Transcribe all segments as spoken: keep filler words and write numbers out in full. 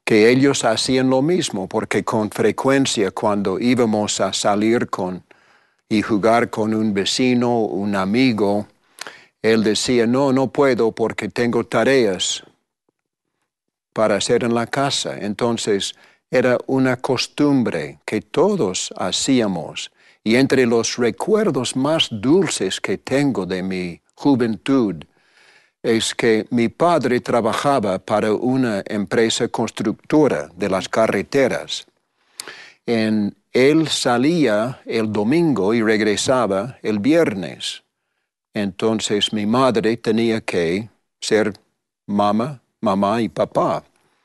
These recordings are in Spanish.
que ellos hacían lo mismo, porque con frecuencia cuando íbamos a salir con y jugar con un vecino, un amigo, él decía, no, no puedo porque tengo tareas para hacer en la casa. Entonces, era una costumbre que todos hacíamos. Y entre los recuerdos más dulces que tengo de mi juventud es que mi padre trabajaba para una empresa constructora de las carreteras. En, él salía el domingo y regresaba el viernes. Entonces mi madre tenía que ser mamá, mamá y papá.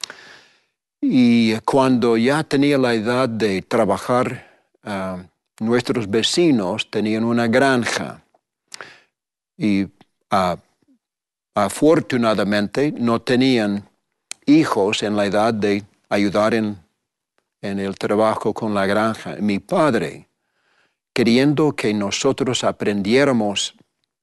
Y cuando ya tenía la edad de trabajar, uh, nuestros vecinos tenían una granja. Y uh, afortunadamente no tenían hijos en la edad de ayudar en, en el trabajo con la granja. Mi padre, queriendo que nosotros aprendiéramos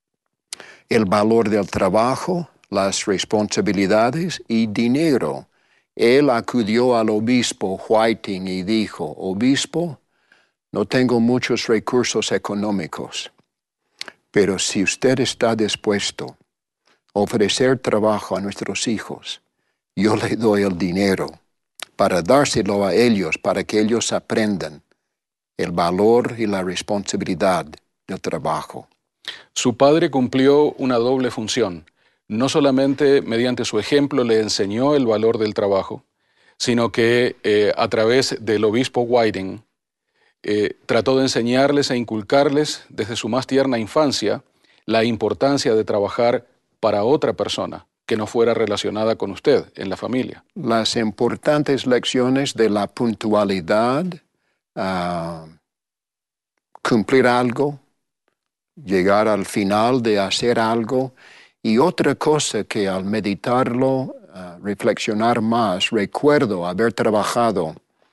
el valor del trabajo, las responsabilidades y dinero, él acudió al obispo Whiting y dijo, obispo, no tengo muchos recursos económicos, pero si usted está dispuesto a ofrecer trabajo a nuestros hijos, yo le doy el dinero para dárselo a ellos, para que ellos aprendan el valor y la responsabilidad del trabajo. Su padre cumplió una doble función. No solamente mediante su ejemplo le enseñó el valor del trabajo, sino que eh, a través del obispo Whiting eh, trató de enseñarles e inculcarles desde su más tierna infancia la importancia de trabajar para otra persona que no fuera relacionada con usted en la familia. Las importantes lecciones de la puntualidad, uh, cumplir algo, llegar al final de hacer algo, y otra cosa que al meditarlo, uh, reflexionar más, recuerdo haber trabajado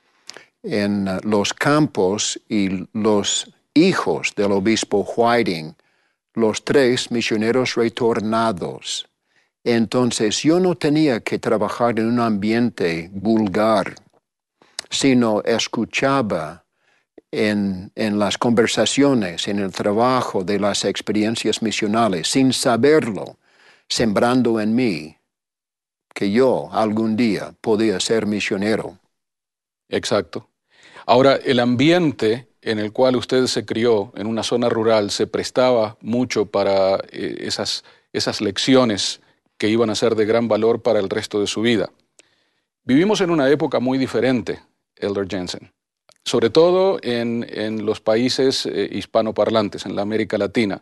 en uh, los campos y los hijos del obispo Whiting, los tres misioneros retornados. Entonces yo no tenía que trabajar en un ambiente vulgar, sino escuchaba En, en las conversaciones, en el trabajo de las experiencias misionales, sin saberlo, sembrando en mí que yo algún día podía ser misionero. Exacto. Ahora, el ambiente en el cual usted se crió, en una zona rural, se prestaba mucho para eh, esas, esas lecciones que iban a ser de gran valor para el resto de su vida. Vivimos en una época muy diferente, Elder Jensen. Sobre todo en, en los países eh, hispanoparlantes, en la América Latina.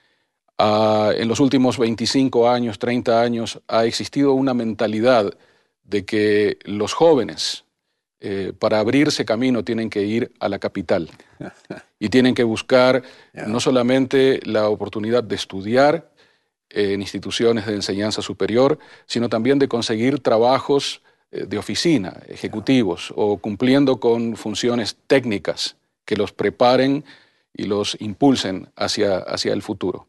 Uh, en los últimos veinticinco años, treinta años, ha existido una mentalidad de que los jóvenes, eh, para abrirse camino, tienen que ir a la capital y tienen que buscar yeah. no solamente la oportunidad de estudiar eh, en instituciones de enseñanza superior, sino también de conseguir trabajos de oficina, ejecutivos, o cumpliendo con funciones técnicas que los preparen y los impulsen hacia, hacia el futuro.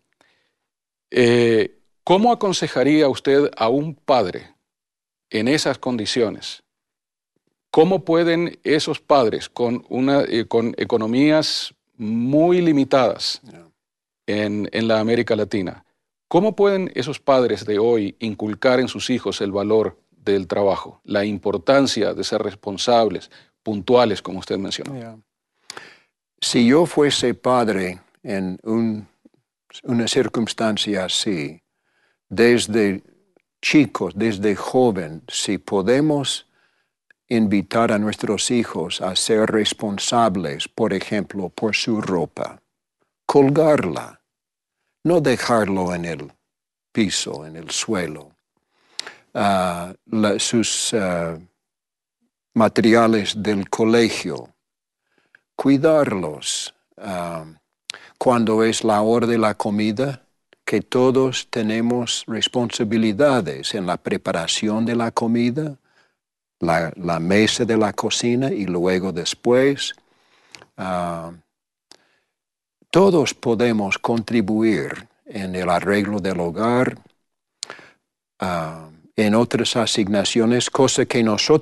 Eh, ¿Cómo aconsejaría usted a un padre en esas condiciones? ¿Cómo pueden esos padres con, una, eh, con economías muy limitadas en, en la América Latina, cómo pueden esos padres de hoy inculcar en sus hijos el valor del trabajo, la importancia de ser responsables, puntuales, como usted mencionó? Yeah. Si yo fuese padre en un, una circunstancia así, desde chicos, desde joven, si podemos invitar a nuestros hijos a ser responsables, por ejemplo, por su ropa, colgarla, no dejarlo en el piso, en el suelo. Uh, la, sus uh, materiales del colegio, cuidarlos. Uh, cuando es la hora de la comida, que todos tenemos responsabilidades en la preparación de la comida, la, la mesa de la cocina y luego después. Uh, todos podemos contribuir en el arreglo del hogar, uh, en otras asignaciones, cosa que nosotros